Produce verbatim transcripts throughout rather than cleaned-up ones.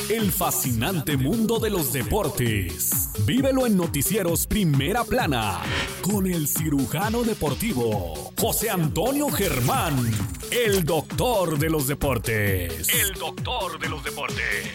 El fascinante mundo de los deportes. Vívelo en Noticieros Primera Plana con el cirujano deportivo José Antonio Germán, el doctor de los deportes. El doctor de los deportes.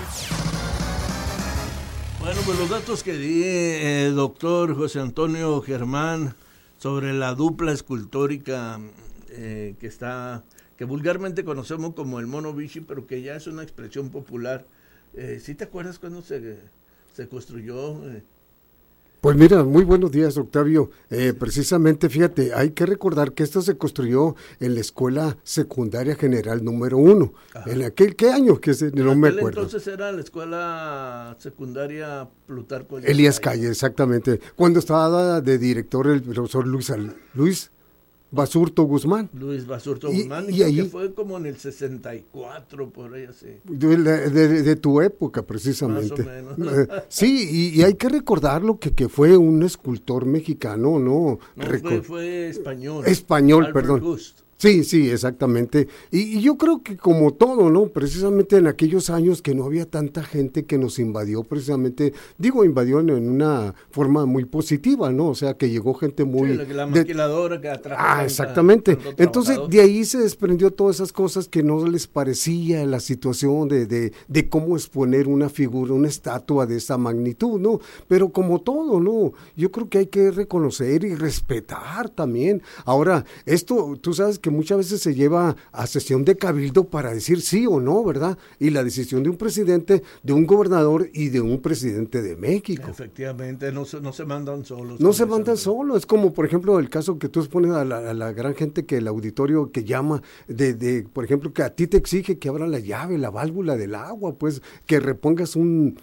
Bueno, pues los datos que di, eh, doctor José Antonio Germán, sobre la dupla escultórica eh, que está, que vulgarmente conocemos como el mono Vichy, pero que ya es una expresión popular. Eh, ¿Sí te acuerdas cuando se, se construyó? Eh? Pues mira, muy buenos días, Octavio. Eh, precisamente, fíjate, hay que recordar que esto se construyó en la Escuela Secundaria General número uno. Ajá. ¿En aquel qué año? Que se, no me acuerdo. Entonces era la Escuela Secundaria Plutarco Elías, Elías Calle. Calle, exactamente. Cuando estaba de director el profesor Luis, Luis Basurto Guzmán. Luis Basurto y, Guzmán, y ahí, que fue como en el sesenta y cuatro, por ahí así. De, de, de tu época, precisamente. Más o menos. Sí, y, y hay que recordarlo que, que fue un escultor mexicano, ¿no? No, Recor- fue, fue español. Español, Albert perdón. Gust. Sí, sí, exactamente. Y, y yo creo que como todo, ¿no? Precisamente en aquellos años que no había tanta gente que nos invadió, precisamente, digo, invadió en, en una forma muy positiva, ¿no? O sea, que llegó gente muy... Sí, la, la maquiladora de, que atrajo Ah, tanta, exactamente. Entonces, de ahí se desprendió todas esas cosas que no les parecía la situación de, de, de cómo exponer una figura, una estatua de esa magnitud, ¿no? Pero como todo, ¿no? Yo creo que hay que reconocer y respetar también. Ahora, esto, tú sabes que muchas veces se lleva a sesión de cabildo para decir sí o no, ¿verdad? Y la decisión de un presidente, de un gobernador y de un presidente de México. Efectivamente, no se, no se mandan solos. No se mandan solos. Es como, por ejemplo, el caso que tú expones a la, a la gran gente que el auditorio que llama, de, de, por ejemplo, que a ti te exige que abra la llave, la válvula del agua, pues, que repongas un,